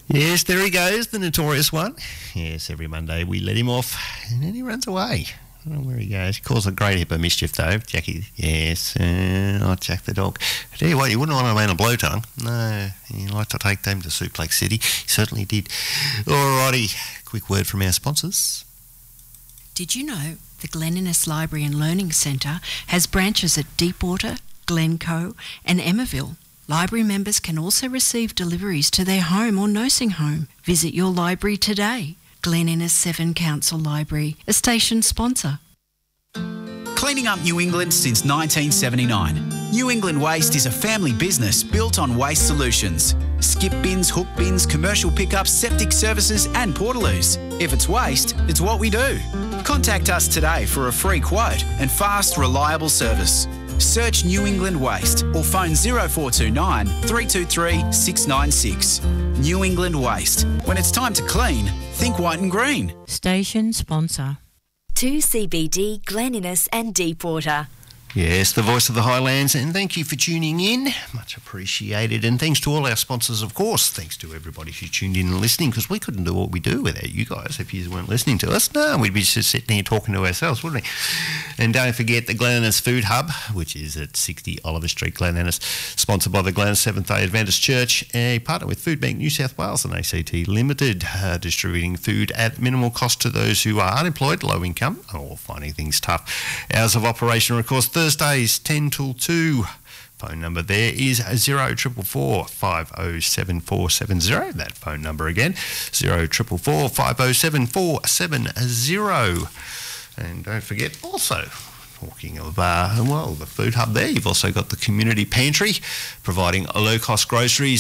Yes, there he goes, the notorious one. Yes, every Monday we let him off and then he runs away. I don't know where he goes. He caused a great heap of mischief though, Jackie. Yes, Jack the dog. I tell you what, you wouldn't want to remain a blow tongue. No, he liked to take them to Suplex City. He certainly did. Alrighty, quick word from our sponsors. Did you know the Glen Innes Library and Learning Centre has branches at Deepwater, Glencoe and Emmaville? Library members can also receive deliveries to their home or nursing home. Visit your library today. Glen Innes 7 Council Library, a station sponsor. Cleaning up New England since 1979. New England Waste is a family business built on waste solutions. Skip bins, hook bins, commercial pickups, septic services and portaloos. If it's waste, it's what we do. Contact us today for a free quote and fast, reliable service. Search New England Waste or phone 0429 323 696. New England Waste. When it's time to clean, think white and green. Station sponsor. 2CBD, Glen Innes and Deepwater. Yes, the voice of the Highlands, and thank you for tuning in. Much appreciated. And thanks to all our sponsors, of course. Thanks to everybody who tuned in and listening, because we couldn't do what we do without you guys if you weren't listening to us. No, we'd be just sitting here talking to ourselves, wouldn't we? And don't forget the Glen Innes Food Hub, which is at 60 Oliver Street, Glen Innes, sponsored by the Glen Innes Seventh-day Adventist Church, a partner with Food Bank New South Wales and ACT Limited, distributing food at minimal cost to those who are unemployed, low income, or finding things tough. Hours of operation are, of course, Thursdays 10 till 2. Phone number there is 0444 5074 470. That phone number again, 0444 5074 470. And don't forget also, talking of, the Food Hub there, you've also got the Community Pantry, providing low-cost groceries